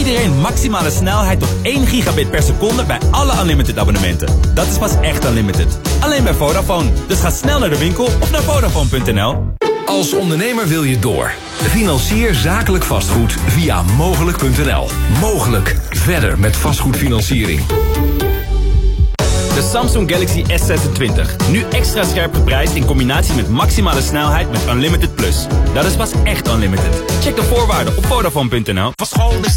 iedereen maximale snelheid tot 1 gigabit per seconde bij alle Unlimited abonnementen. Dat is pas echt Unlimited. Alleen bij Vodafone. Dus ga snel naar de winkel of naar Vodafone.nl. Als ondernemer wil je door. Financier zakelijk vastgoed via Mogelijk.nl. Mogelijk. Verder met vastgoedfinanciering. De Samsung Galaxy S26. Nu extra scherp geprijsd in combinatie met maximale snelheid met Unlimited Plus. Dat is pas echt Unlimited. Check de voorwaarden op Vodafone.nl. Van school